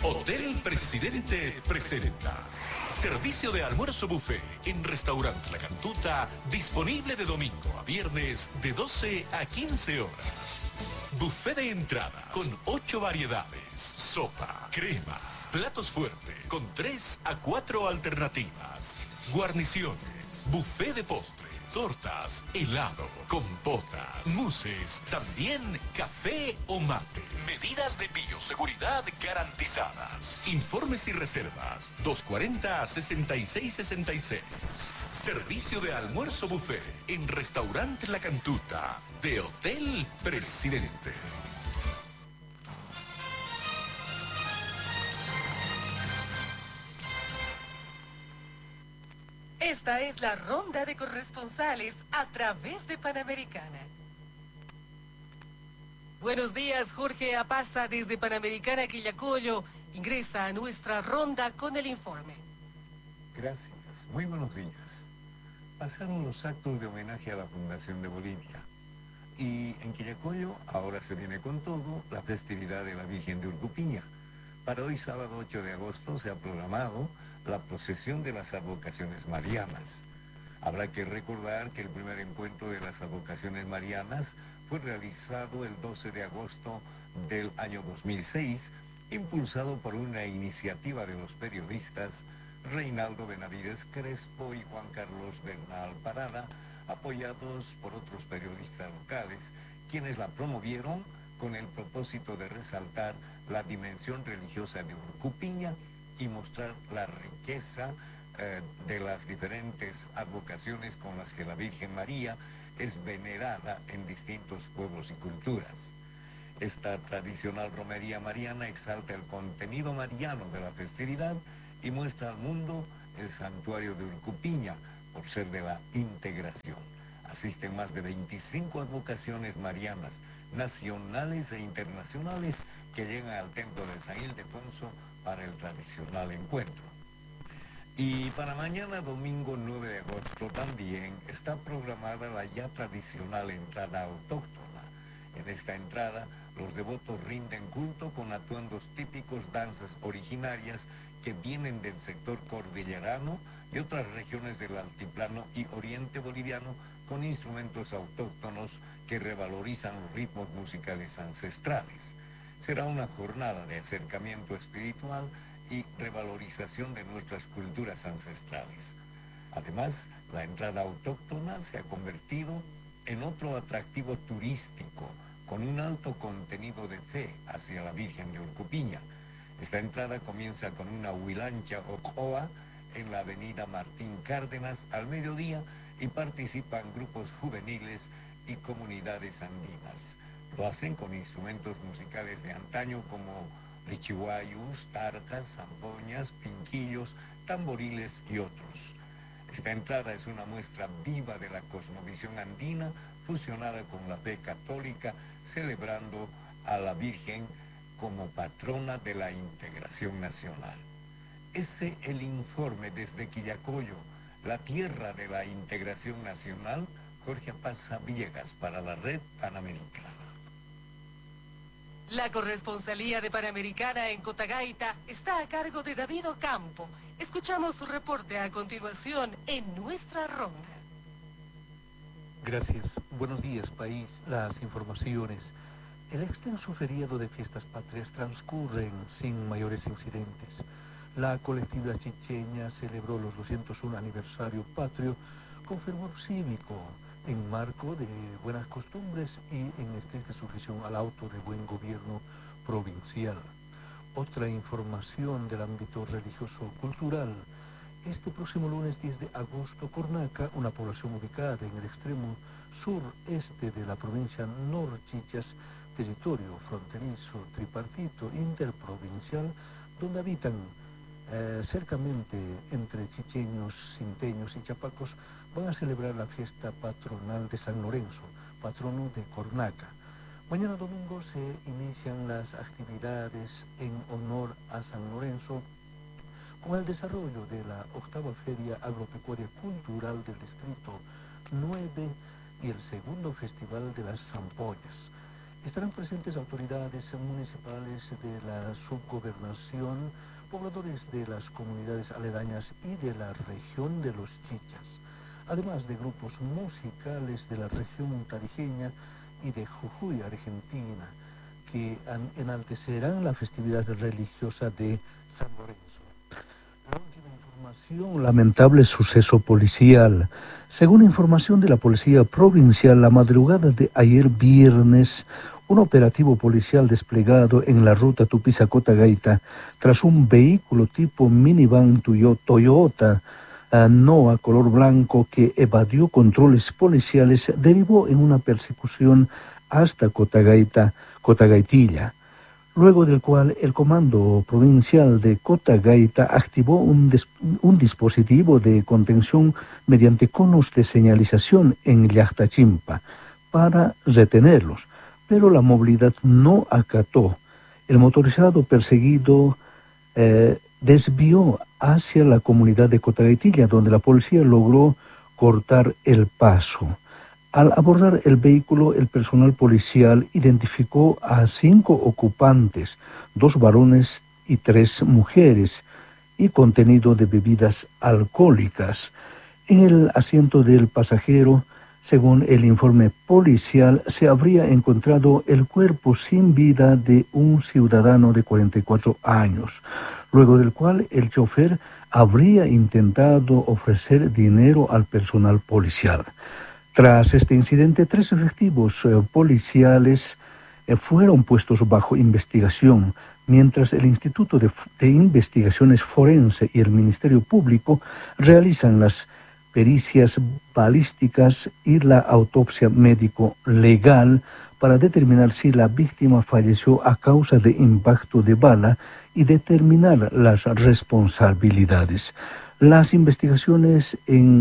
Hotel Presidente presenta servicio de almuerzo buffet en Restaurante La Cantuta, disponible de domingo a viernes de 12 a 15 horas. Buffet de entrada con 8 variedades, sopa, crema, platos fuertes con 3 a 4 alternativas, guarniciones, buffet de postres, tortas, helado, compotas, mousses, también café o mate. Medidas de bioseguridad garantizadas. Informes y reservas 240-6666. Servicio de almuerzo buffet en Restaurante La Cantuta de Hotel Presidente. Esta es la ronda de corresponsales a través de Panamericana. Buenos días, Jorge Apaza desde Panamericana Quillacollo. Ingresa a nuestra ronda con el informe. Gracias, muy buenos días. Pasaron los actos de homenaje a la Fundación de Bolivia. Y en Quillacollo ahora se viene con todo la festividad de la Virgen de Urcupiña. Para hoy, sábado 8 de agosto, se ha programado la procesión de las advocaciones marianas. Habrá que recordar que el primer encuentro de las advocaciones marianas fue realizado el 12 de agosto del año 2006, impulsado por una iniciativa de los periodistas Reinaldo Benavides Crespo y Juan Carlos Bernal Parada, apoyados por otros periodistas locales, quienes la promovieron con el propósito de resaltar la dimensión religiosa de Urcupiña y mostrar la riqueza de las diferentes advocaciones con las que la Virgen María es venerada en distintos pueblos y culturas. Esta tradicional romería mariana exalta el contenido mariano de la festividad y muestra al mundo el santuario de Urcupiña por ser de la integración. Asisten más de 25 advocaciones marianas, nacionales e internacionales, que llegan al templo de San Ildefonso para el tradicional encuentro. Y para mañana, domingo 9 de agosto, también está programada la ya tradicional entrada autóctona. En esta entrada, los devotos rinden culto con atuendos típicos, danzas originarias que vienen del sector cordillerano y otras regiones del altiplano y oriente boliviano, con instrumentos autóctonos que revalorizan los ritmos musicales ancestrales. Será una jornada de acercamiento espiritual y revalorización de nuestras culturas ancestrales. Además, la entrada autóctona se ha convertido en otro atractivo turístico con un alto contenido de fe hacia la Virgen de Urcupiña. Esta entrada comienza con una huilancha o coa en la avenida Martín Cárdenas al mediodía y participan grupos juveniles y comunidades andinas. Lo hacen con instrumentos musicales de antaño como lichihuayus, tarcas, zampoñas, pinquillos, tamboriles y otros. Esta entrada es una muestra viva de la cosmovisión andina fusionada con la fe católica, celebrando a la Virgen como patrona de la integración nacional. Ese es el informe desde Quillacollo, la tierra de la integración nacional. Jorge Apaza Villegas para la Red Panamericana. La corresponsalía de Panamericana en Cotagaita está a cargo de David Ocampo. Escuchamos su reporte a continuación en nuestra ronda. Gracias. Buenos días, país. Las informaciones. El extenso feriado de fiestas patrias transcurren sin mayores incidentes. La colectividad chicheña celebró los 201 aniversario patrio con fervor cívico, en marco de buenas costumbres y en estricta sujeción al auto de buen gobierno provincial. Otra información del ámbito religioso-cultural. Este próximo lunes 10 de agosto, Cornaca, una población ubicada en el extremo sureste de la provincia Norchichas, territorio fronterizo, tripartito, interprovincial, donde habitan cercamente entre chicheños, cinteños y chapacos, van a celebrar la fiesta patronal de San Lorenzo, patrono de Cornaca. Mañana domingo se inician las actividades en honor a San Lorenzo con el desarrollo de la 8ª Feria Agropecuaria Cultural del Distrito 9 y el segundo Festival de las Zampollas. Estarán presentes autoridades municipales de la subgobernación, pobladores de las comunidades aledañas y de la región de los Chichas, además de grupos musicales de la región tarijeña y de Jujuy, Argentina, que enaltecerán la festividad religiosa de San Lorenzo. La última información, lamentable suceso policial. Según información de la Policía Provincial, la madrugada de ayer viernes, un operativo policial desplegado en la ruta Tupiza-Cotagaita tras un vehículo tipo minivan Toyota Noah color blanco que evadió controles policiales derivó en una persecución hasta Cotagaitilla, luego del cual el Comando Provincial de Cotagaita activó un dispositivo de contención mediante conos de señalización en Llactachimpa para retenerlos, pero la movilidad no acató. El motorizado perseguido desvió hacia la comunidad de Cotagaitilla, donde la policía logró cortar el paso. Al abordar el vehículo, el personal policial identificó a 5 ocupantes, 2 varones y 3 mujeres, y contenido de bebidas alcohólicas. En el asiento del pasajero, según el informe policial, se habría encontrado el cuerpo sin vida de un ciudadano de 44 años, luego del cual el chofer habría intentado ofrecer dinero al personal policial. Tras este incidente, 3 efectivos policiales fueron puestos bajo investigación, mientras el Instituto de Investigaciones Forense y el Ministerio Público realizan las pericias balísticas y la autopsia médico-legal para determinar si la víctima falleció a causa de impacto de bala y determinar las responsabilidades. Las investigaciones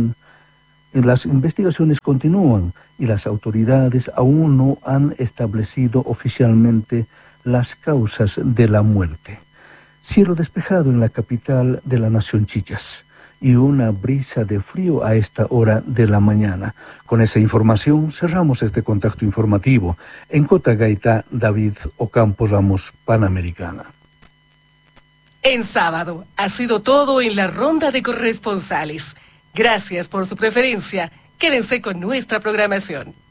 continúan y las autoridades aún no han establecido oficialmente las causas de la muerte. Cielo despejado en la capital de la nación Chichas y una brisa de frío a esta hora de la mañana. Con esa información cerramos este contacto informativo. En Cotagaita, David Ocampo Ramos, Panamericana. En sábado ha sido todo en la ronda de corresponsales. Gracias por su preferencia. Quédense con nuestra programación.